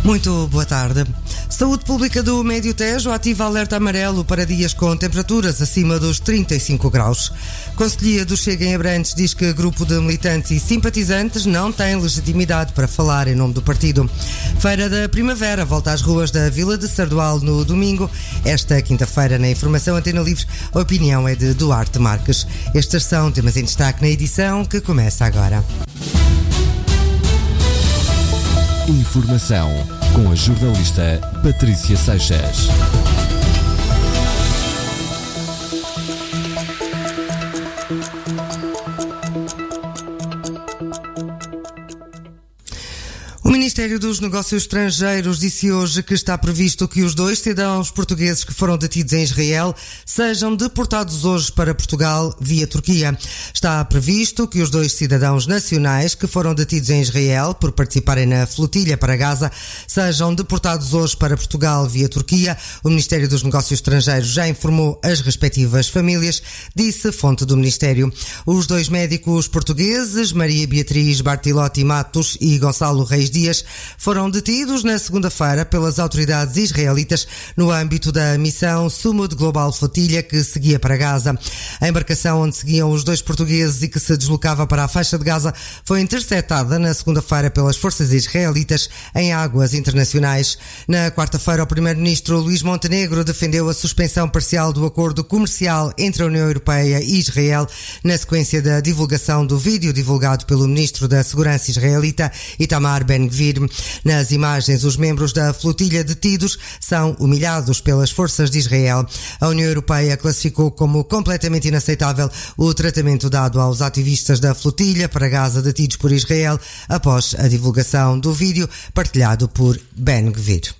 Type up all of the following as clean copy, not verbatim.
Muito boa tarde. Saúde Pública do Médio Tejo ativa alerta amarelo para dias com temperaturas acima dos 35 graus. Conselhia do Chega em Abrantes diz que grupo de militantes e simpatizantes não tem legitimidade para falar em nome do partido. Feira da Primavera volta às ruas da Vila de Sardual no domingo. Esta quinta-feira, na Informação Antena Livre, a opinião é de Duarte Marques. Estes são temas em destaque na edição que começa agora. Informação com a jornalista Patrícia Seixas. O Ministério dos Negócios Estrangeiros disse hoje que está previsto que os 2 cidadãos portugueses que foram detidos em Israel sejam deportados hoje para Portugal via Turquia. Está previsto que os 2 cidadãos nacionais que foram detidos em Israel por participarem na flotilha para Gaza sejam deportados hoje para Portugal via Turquia. O Ministério dos Negócios Estrangeiros já informou as respectivas famílias, disse fonte do Ministério. Os 2 médicos portugueses, Maria Beatriz Bartilotti Matos e Gonçalo Reis Dias, foram detidos na segunda-feira pelas autoridades israelitas no âmbito da missão Sumud Global Flotilha que seguia para Gaza. A embarcação onde seguiam os 2 portugueses e que se deslocava para a faixa de Gaza foi interceptada na segunda-feira pelas forças israelitas em águas internacionais. Na quarta-feira, o primeiro-ministro Luís Montenegro defendeu a suspensão parcial do acordo comercial entre a União Europeia e Israel na sequência da divulgação do vídeo divulgado pelo ministro da Segurança israelita Itamar Ben-Gvir. Nas imagens, os membros da flotilha detidos são humilhados pelas forças de Israel. A União Europeia classificou como completamente inaceitável o tratamento dado aos ativistas da flotilha para Gaza detidos por Israel após a divulgação do vídeo partilhado por Ben-Gvir.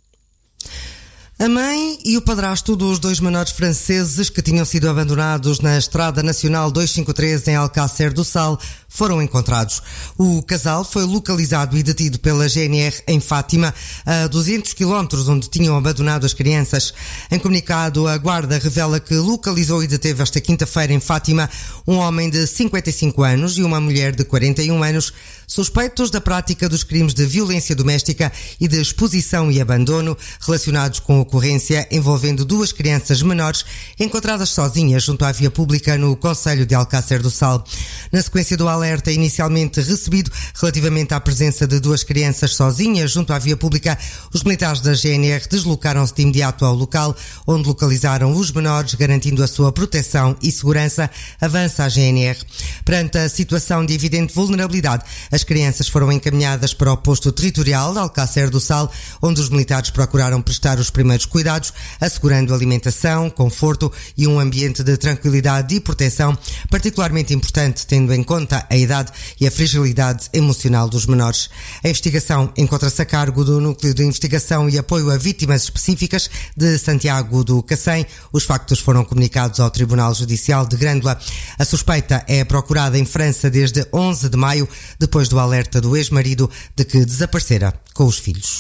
A mãe e o padrasto dos 2 menores franceses que tinham sido abandonados na Estrada Nacional 253 em Alcácer do Sal foram encontrados. O casal foi localizado e detido pela GNR em Fátima, a 200 km onde tinham abandonado as crianças. Em comunicado, a Guarda revela que localizou e deteve esta quinta-feira em Fátima um homem de 55 anos e uma mulher de 41 anos, suspeitos da prática dos crimes de violência doméstica e de exposição e abandono relacionados com a ocorrência envolvendo 2 crianças menores encontradas sozinhas junto à via pública no concelho de Alcácer do Sal. Na sequência do alerta inicialmente recebido relativamente à presença de 2 crianças sozinhas junto à via pública, os militares da GNR deslocaram-se de imediato ao local, onde localizaram os menores, garantindo a sua proteção e segurança, avança a GNR. Perante a situação de evidente vulnerabilidade, as crianças foram encaminhadas para o posto territorial de Alcácer do Sal, onde os militares procuraram prestar os primeiros cuidados, assegurando alimentação, conforto e um ambiente de tranquilidade e proteção, particularmente importante tendo em conta a idade e a fragilidade emocional dos menores. A investigação encontra-se a cargo do Núcleo de Investigação e Apoio a Vítimas Específicas de Santiago do Cacém. Os factos foram comunicados ao Tribunal Judicial de Grândola. A suspeita é procurada em França desde 11 de maio, depois do alerta do ex-marido de que desaparecera com os filhos.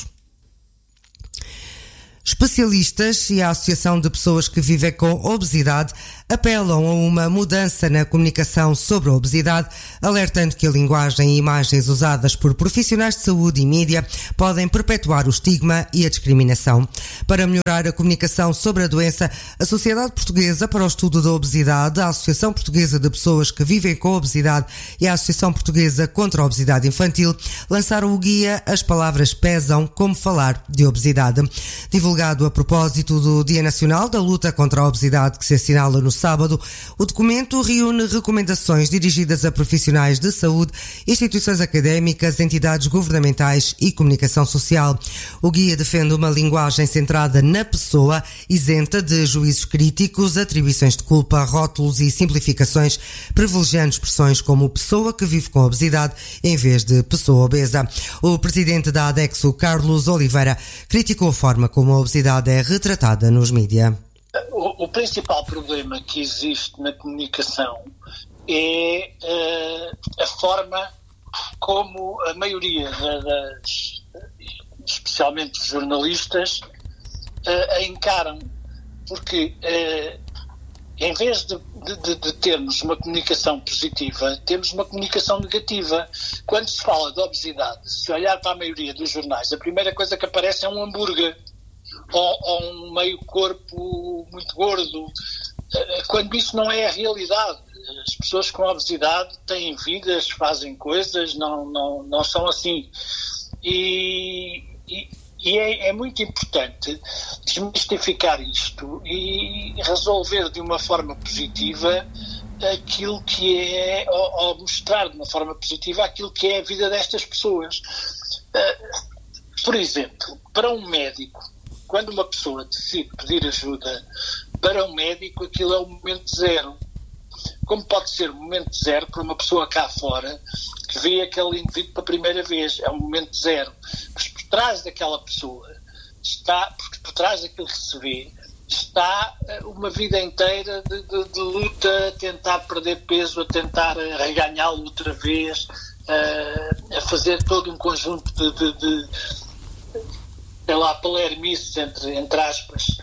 Especialistas e a Associação de Pessoas que Vivem com Obesidade apelam a uma mudança na comunicação sobre a obesidade, alertando que a linguagem e imagens usadas por profissionais de saúde e mídia podem perpetuar o estigma e a discriminação. Para melhorar a comunicação sobre a doença, a Sociedade Portuguesa para o Estudo da Obesidade, a Associação Portuguesa de Pessoas que Vivem com Obesidade e a Associação Portuguesa contra a Obesidade Infantil lançaram o guia As Palavras Pesam, Como Falar de Obesidade. Divulgado a propósito do Dia Nacional da Luta contra a Obesidade que se assinala no sábado, o documento reúne recomendações dirigidas a profissionais de saúde, instituições académicas, entidades governamentais e comunicação social. O guia defende uma linguagem centrada na pessoa, isenta de juízos críticos, atribuições de culpa, rótulos e simplificações, privilegiando expressões como pessoa que vive com obesidade em vez de pessoa obesa. O presidente da ADEXO, Carlos Oliveira, criticou a forma como a obesidade é retratada nos mídia. O principal problema que existe na comunicação é a forma como a maioria especialmente os jornalistas, a encaram. Porque em vez de termos uma comunicação positiva, temos uma comunicação negativa. Quando se fala de obesidade, se olhar para a maioria dos jornais, a primeira coisa que aparece é um hambúrguer ou um meio corpo muito gordo, quando isso não é a realidade. As pessoas com obesidade têm vidas, fazem coisas, não são assim. E é muito importante desmistificar isto e resolver de uma forma positiva aquilo que é, ou mostrar de uma forma positiva aquilo que é a vida destas pessoas. Por exemplo, para um médico, quando uma pessoa decide pedir ajuda para um médico, aquilo é o momento zero. Como pode ser o momento zero para uma pessoa cá fora que vê aquele indivíduo pela primeira vez? É um momento zero. Mas por trás daquela pessoa por trás daquilo que se vê, está uma vida inteira de luta, a tentar perder peso, a tentar reganhá-lo outra vez, a fazer todo um conjunto de palermices, entre aspas,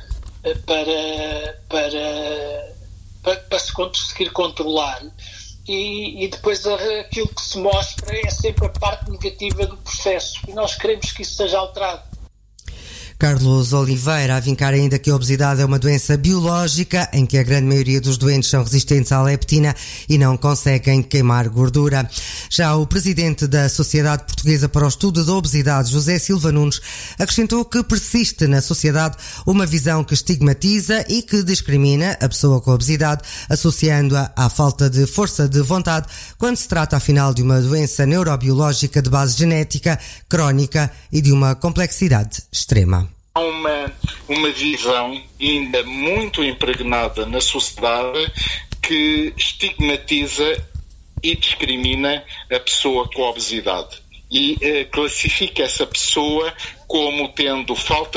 para se conseguir controlar, e depois aquilo que se mostra é sempre a parte negativa do processo, e nós queremos que isso seja alterado. Carlos Oliveira, a vincar ainda que a obesidade é uma doença biológica em que a grande maioria dos doentes são resistentes à leptina e não conseguem queimar gordura. Já o presidente da Sociedade Portuguesa para o Estudo da Obesidade, José Silva Nunes, acrescentou que persiste na sociedade uma visão que estigmatiza e que discrimina a pessoa com obesidade, associando-a à falta de força de vontade, quando se trata afinal de uma doença neurobiológica de base genética, crónica e de uma complexidade extrema. Há uma visão ainda muito impregnada na sociedade que estigmatiza e discrimina a pessoa com obesidade e classifica essa pessoa como tendo falta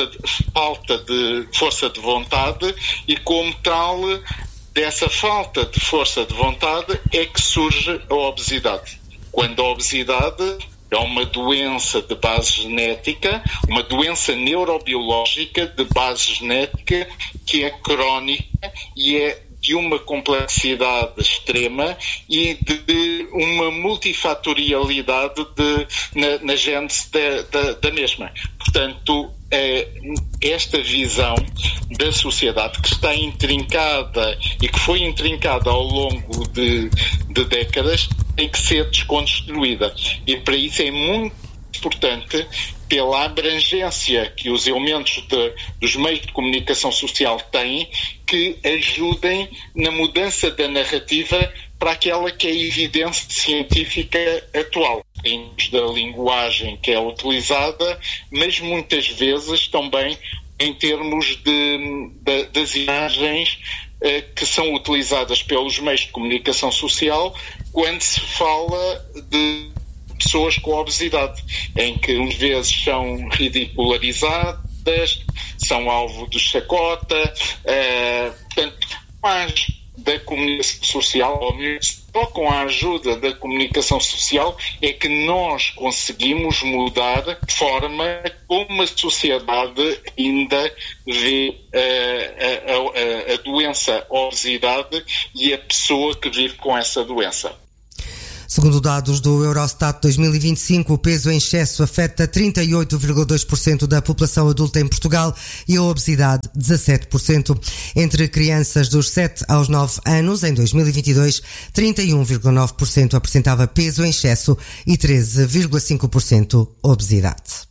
de força de vontade, e como tal, dessa falta de força de vontade é que surge a obesidade. Quando a obesidade é uma doença de base genética, uma doença neurobiológica de base genética que é crónica e é de uma complexidade extrema e de uma multifatorialidade na gênese da mesma. Portanto, esta visão da sociedade que está intrincada e que foi intrincada ao longo de décadas tem que ser desconstruída, e para isso é muito importante, pela abrangência que os elementos dos meios de comunicação social têm, que ajudem na mudança da narrativa para aquela que é a evidência científica atual, em termos da linguagem que é utilizada, mas muitas vezes também em termos das imagens que são utilizadas pelos meios de comunicação social quando se fala de pessoas com obesidade, em que às vezes são ridicularizadas, são alvo de chacota, portanto, mais da comunicação social, ou melhor, só com a ajuda da comunicação social é que nós conseguimos mudar a forma como a sociedade ainda vê a doença, a obesidade e a pessoa que vive com essa doença. Segundo dados do Eurostat 2025, o peso em excesso afeta 38,2% da população adulta em Portugal e a obesidade 17%. Entre crianças dos 7 aos 9 anos, em 2022, 31,9% apresentava peso em excesso e 13,5% obesidade.